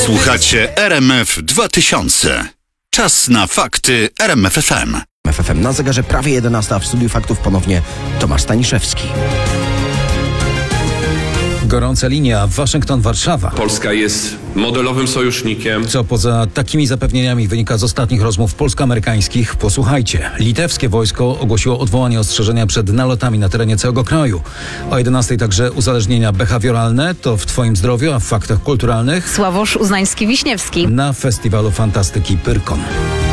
Słuchacie RMF 2000. Czas na fakty RMF FM. FM na zegarze prawie 11, a w studiu faktów ponownie Tomasz Staniszewski. Gorąca linia Waszyngton-Warszawa. Polska jest modelowym sojusznikiem. Co poza takimi zapewnieniami wynika z ostatnich rozmów polsko-amerykańskich? Posłuchajcie. Litewskie wojsko ogłosiło odwołanie ostrzeżenia przed nalotami na terenie całego kraju. O 11 także uzależnienia behawioralne. To w Twoim zdrowiu, a w faktach kulturalnych Sławosz Uznański-Wiśniewski. na festiwalu fantastyki Pyrkon.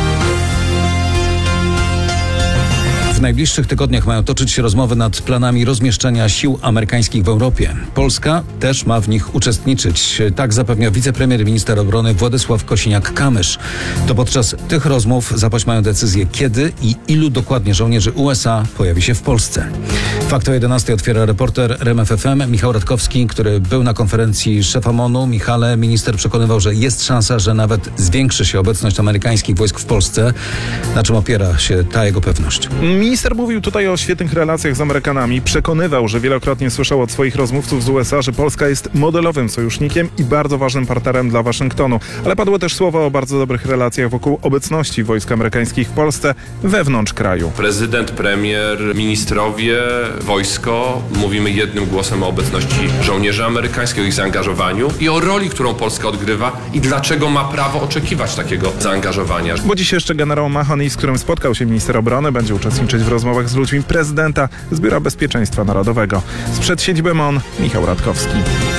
W najbliższych tygodniach mają toczyć się rozmowy nad planami rozmieszczenia sił amerykańskich w Europie. Polska też ma w nich uczestniczyć. Tak zapewnia wicepremier i minister obrony Władysław Kosiniak-Kamysz. To podczas tych rozmów zapaść mają decyzję, kiedy i ilu dokładnie żołnierzy USA pojawi się w Polsce. Fakt o 11 otwiera reporter RMF FM Michał Radkowski, który był na konferencji szefa MON-u. Michale, minister przekonywał, że jest szansa, że nawet zwiększy się obecność amerykańskich wojsk w Polsce. Na czym opiera się ta jego pewność? Minister mówił tutaj o świetnych relacjach z Amerykanami. Przekonywał, że wielokrotnie słyszał od swoich rozmówców z USA, że Polska jest modelowym sojusznikiem i bardzo ważnym partnerem dla Waszyngtonu. Ale padło też słowa o bardzo dobrych relacjach wokół obecności wojsk amerykańskich w Polsce wewnątrz kraju. Prezydent, premier, ministrowie, wojsko. Mówimy jednym głosem o obecności żołnierzy amerykańskich, o ich zaangażowaniu i o roli, którą Polska odgrywa i dlaczego ma prawo oczekiwać takiego zaangażowania. Bo dziś jeszcze generał Mahoney, z którym spotkał się minister obrony, będzie uczestniczyć w rozmowach z ludźmi prezydenta z Biura Bezpieczeństwa Narodowego. Sprzed siedziby MON Michał Radkowski.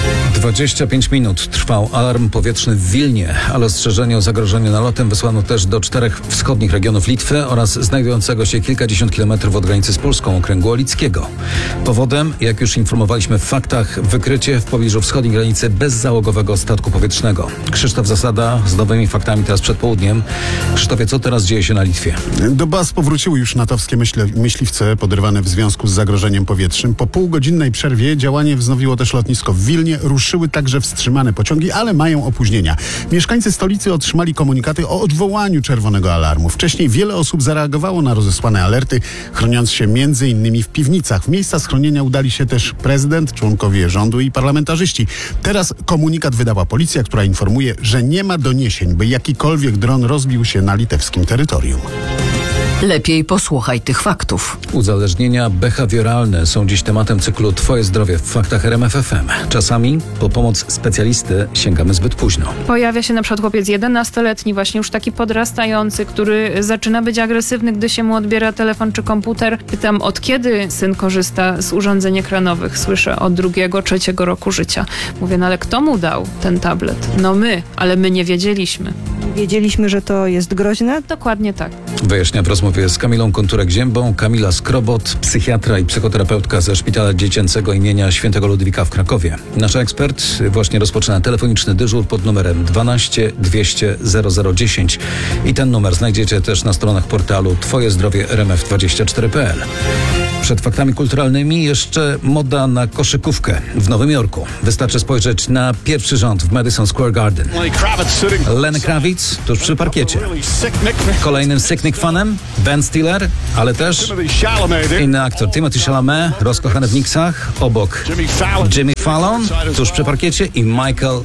25 minut trwał alarm powietrzny w Wilnie, ale ostrzeżenie o zagrożeniu nalotem wysłano też do 4 wschodnich regionów Litwy oraz znajdującego się kilkadziesiąt kilometrów od granicy z Polską okręgu Olickiego. Powodem, jak już informowaliśmy w faktach, wykrycie w pobliżu wschodniej granicy bezzałogowego statku powietrznego. Krzysztof Zasada z nowymi faktami teraz przed południem. Krzysztofie, co teraz dzieje się na Litwie? Do baz powróciły już natowskie myśliwce podrywane w związku z zagrożeniem powietrznym. Po półgodzinnej przerwie działanie wznowiło też lotnisko w Wilnie. Ruszyły także wstrzymane pociągi, ale mają opóźnienia. Mieszkańcy stolicy otrzymali komunikaty o odwołaniu czerwonego alarmu. Wcześniej wiele osób zareagowało na rozesłane alerty, chroniąc się m.in. w piwnicach. W miejsca schronienia udali się też prezydent, członkowie rządu i parlamentarzyści. Teraz komunikat wydała policja, która informuje, że nie ma doniesień, by jakikolwiek dron rozbił się na litewskim terytorium. Lepiej posłuchaj tych faktów. Uzależnienia behawioralne są dziś tematem cyklu Twoje zdrowie w faktach RMF FM. Czasami po pomoc specjalisty sięgamy zbyt późno. Pojawia się na przykład chłopiec 11-letni, właśnie już taki podrastający, który zaczyna być agresywny, gdy się mu odbiera telefon czy komputer. Pytam, od kiedy syn korzysta z urządzeń ekranowych? Słyszę od 2., 3 roku życia. Mówię, no ale kto mu dał ten tablet? No my, ale my nie wiedzieliśmy. Wiedzieliśmy, że to jest groźne? Dokładnie tak. Wyjaśnia w rozmowie z Kamilą Konturek-Ziębą Kamila Skrobot, psychiatra i psychoterapeutka ze Szpitala Dziecięcego imienia Świętego Ludwika w Krakowie. Nasz ekspert właśnie rozpoczyna telefoniczny dyżur pod numerem 12 200 0010 i ten numer znajdziecie też na stronach portalu twojezdrowie.rmf24.pl. Przed faktami kulturalnymi jeszcze moda na koszykówkę w Nowym Jorku. Wystarczy spojrzeć na pierwszy rząd w Madison Square Garden. Lenny Kravitz tuż przy parkiecie. Kolejnym Sick fanem Ben Stiller, ale też inny aktor Timothée Chalamet, rozkochany w Knicksach, obok Jimmy Fallon tuż przy parkiecie i Michael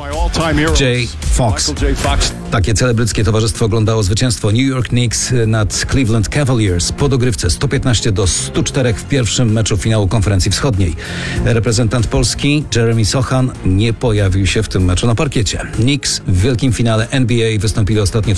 J. Fox. Takie celebryckie towarzystwo oglądało zwycięstwo New York Knicks nad Cleveland Cavaliers po dogrywce 115-104 w pierwszym meczu finału Konferencji Wschodniej. Reprezentant Polski Jeremy Sochan nie pojawił się w tym meczu na parkiecie. Knicks w wielkim finale NBA wystąpili ostatnio w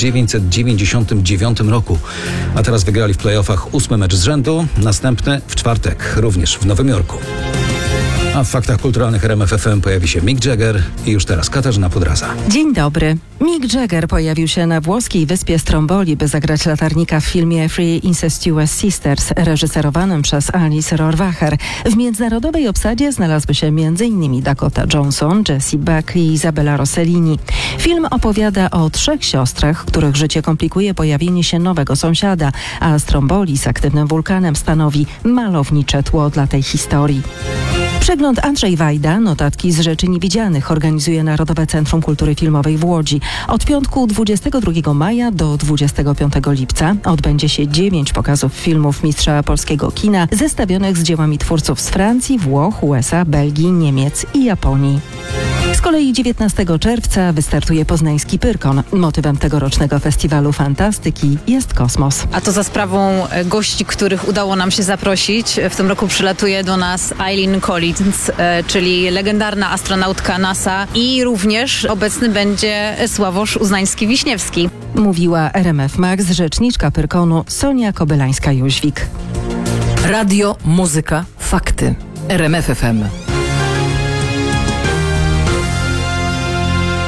1999 roku, a teraz wygrali w playoffach 8. mecz z rzędu, następny w czwartek, również w Nowym Jorku. A w faktach kulturalnych RMF FM pojawi się Mick Jagger i już teraz Katarzyna Podraza. Dzień dobry. Mick Jagger pojawił się na włoskiej wyspie Stromboli, by zagrać latarnika w filmie Three Incestuous Sisters, reżyserowanym przez Alice Rohrwacher. W międzynarodowej obsadzie znalazły się m.in. Dakota Johnson, Jessie Buckley i Isabella Rossellini. Film opowiada o 3 siostrach, których życie komplikuje pojawienie się nowego sąsiada, a Stromboli z aktywnym wulkanem stanowi malownicze tło dla tej historii. Przegląd Andrzej Wajda, notatki z rzeczy niewidzianych, organizuje Narodowe Centrum Kultury Filmowej w Łodzi. Od piątku 22 maja do 25 lipca odbędzie się 9 pokazów filmów mistrza polskiego kina zestawionych z dziełami twórców z Francji, Włoch, USA, Belgii, Niemiec i Japonii. Z kolei 19 czerwca wystartuje poznański Pyrkon. Motywem tegorocznego festiwalu fantastyki jest kosmos. A to za sprawą gości, których udało nam się zaprosić. W tym roku przylatuje do nas Eileen Collins, czyli legendarna astronautka NASA, i również obecny będzie Sławosz Uznański-Wiśniewski. Mówiła RMF Max rzeczniczka Pyrkonu Sonia Kobylańska-Jóźwik. Radio, muzyka, fakty. RMF FM.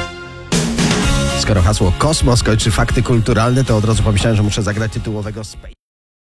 Skoro hasło kosmos kończy fakty kulturalne, to od razu pomyślałem, że muszę zagrać tytułowego Space.